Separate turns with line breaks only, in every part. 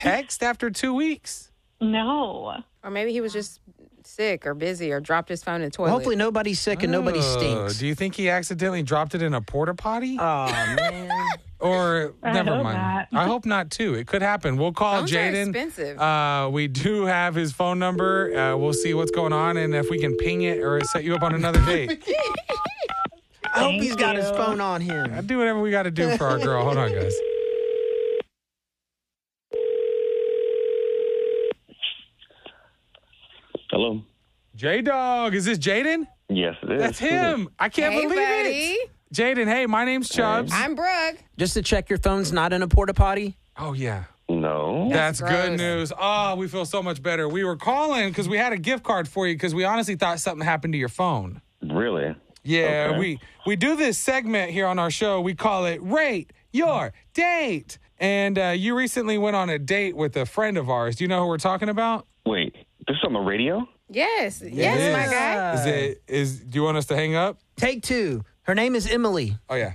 text after 2 weeks?
No.
Or maybe he was just sick or busy or dropped his phone in the toilet.
Well, hopefully nobody's sick and nobody stinks.
Do you think he accidentally dropped it in a porta potty?
Oh, man.
Or never
hope
mind.
not.
I hope not too. It could happen. We'll call
Phones are
Jaden.
expensive.
We do have his phone number. We'll see what's going on and if we can ping it or set you up on another date.
I hope he's got his phone on him.
I'll do whatever we got to do for our girl. Hold on, guys.
Hello.
J-Dog, is this Jaden?
Yes, it is.
That's him. I can't
Hey,
believe
buddy.
it. Jaden, hey, my name's Chubbs.
I'm Brooke.
Just to check your phone's not in a porta potty?
Oh, yeah.
No.
That's good
gross.
news. Oh, we feel so much better. We were calling because we had a gift card for you because we honestly thought something happened to your phone.
Really?
Yeah,
Okay.
we do this segment here on our show. We call it Rate Your Date. And you recently went on a date with a friend of ours. Do you know who we're talking about?
Wait, this is on the radio?
Yes.
It
Yes,
is.
my guy.
Do you want us to hang up?
Take two. Her name is Emily.
Oh, yeah.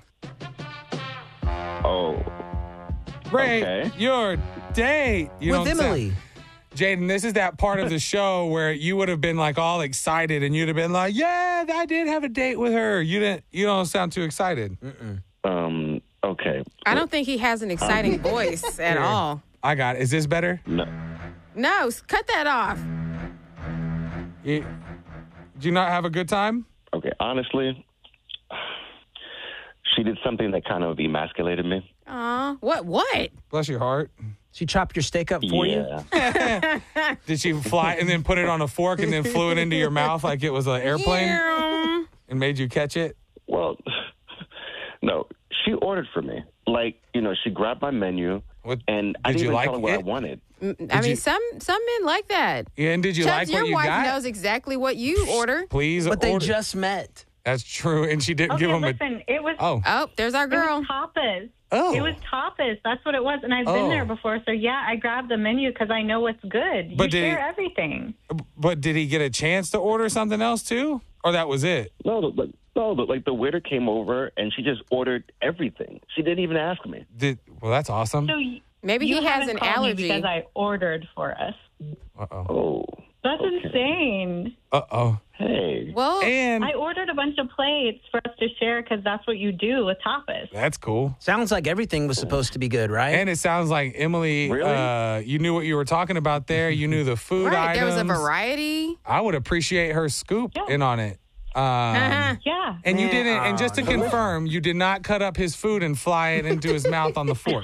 Oh.
Rate
Okay.
Your Date. You
With
don't sound-
Emily.
Jaden, this is that part of the show where you would have been like all excited and you'd have been like, yeah, I did have a date with her. You don't sound too excited.
Okay.
I don't think he has an exciting voice at all.
I got it. Is this better?
No.
No, cut that off.
Did you not have a good time?
Okay, honestly, she did something that kind of emasculated me.
Aw, what?
Bless your heart.
She chopped your steak up for you?
Yeah.
Did she fly and then put it on a fork and then flew it into your mouth like it was an airplane
Yeah.
and made you catch it?
Well, no, she ordered for me. Like, she grabbed my menu,
What-
and I
did
didn't
you
even
like
tell her what I
it?
wanted.
I mean, some men like that.
Yeah, and did you
Chubbs,
like
your
what you
wife
got?
knows exactly what you order.
Please
But they
order.
just met.
That's true. And she didn't give
Okay,
him
listen, it was
Oh.
Oh, there's our
it
girl.
was tapas.
Oh.
It was tapas. That's what it was. And I've
Oh.
been there before. So, yeah, I grabbed the menu because I know what's good.
But
you
did
share
he-
everything.
But did he get a chance to order something else too? Or that was it?
No, like the waiter came over, and she just ordered everything. She didn't even ask me.
Well, that's awesome.
So
Maybe
you
he has
haven't
an
called me
allergy.
because I ordered for us.
Uh-oh.
Oh.
That's insane.
Uh-oh.
Hey.
Well,
And
I ordered a bunch of plates for us to share because that's what you do with tapas.
that's cool.
Sounds like everything was supposed to be good, right?
And it sounds like, Emily,
Really?
you knew what you were talking about there. You knew the food
right,
items.
there was a variety.
I would appreciate her scoop in on it.
Yeah.
And you didn't, and just to confirm, you did not cut up his food and fly it into his mouth on the fork.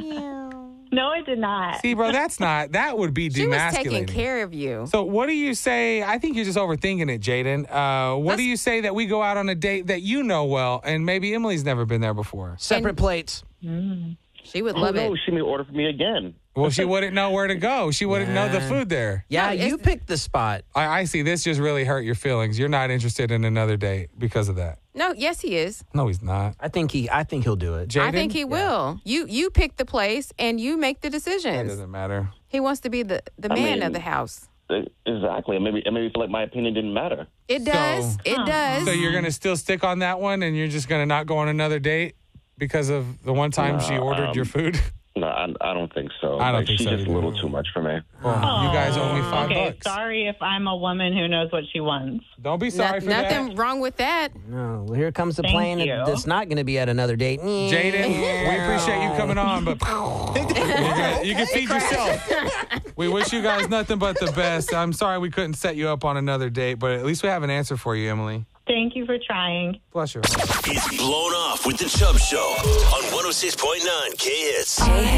No, I did not.
See, bro, that would be
She was taking
demasculating.
care of you.
So what do you say? I think you're just overthinking it, Jaden. What do you say that we go out on a date that you know well, and maybe Emily's never been there before?
Separate plates.
She would
Oh,
love
no,
it.
she may order for me again.
Well, she wouldn't know where to go. She wouldn't know the food there.
Yeah,
No,
you
it's-
picked the spot.
I see. This just really hurt your feelings. You're not interested in another date because of that.
No, yes, he is.
No, he's not.
I think he'll do it.
Jaden?
I think he will. You pick the place and you make the
It
decisions.
doesn't matter.
He wants to be the man
mean-
of the house.
Exactly. Maybe feel like my opinion didn't matter.
It does. It does.
So you're going to still stick on that one, and you're just going to not go on another date because of the one time she ordered your food?
No, I don't think so.
I don't think
she's
so
just
either.
a little too much for me.
Well, you guys owe me $5.
Okay, sorry if I'm a woman who knows what she wants.
Don't be sorry for
Nothing
that.
wrong with that.
No, well, here comes the
Thank
plane
you.
that's not going to be at another date.
Jaden, we appreciate you coming on, but you can feed yourself. We wish you guys nothing but the best. I'm sorry we couldn't set you up on another date, but at least we have an answer for you, Emily.
Thank you for trying.
Bless you.
It's Blown Off with the Chubb Show on 106.9 K-Hits.